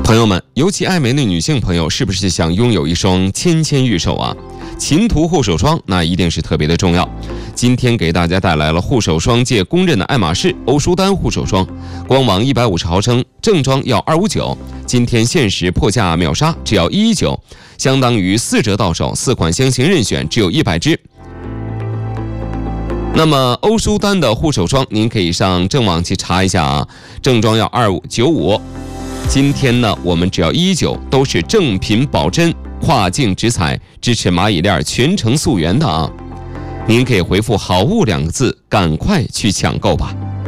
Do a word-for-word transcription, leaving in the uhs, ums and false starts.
朋友们，尤其爱美的女性朋友，是不是想拥有一双纤纤玉手啊？琴图护手霜那一定是特别的重要。今天给大家带来了护手霜界公认的爱马仕欧舒丹护手霜，官网一百五十毫升，正装要二百五十九，今天限时破价秒杀，只要一百一十九，相当于四折到手，四款香型任选，只有一百支。那么欧舒丹的护手霜，您可以上正网去查一下啊，正装要二百九十五。今天呢，我们只要一百一十九，都是正品保真，跨境直采，支持蚂蚁链全程溯源的啊！您可以回复"好物"两个字，赶快去抢购吧。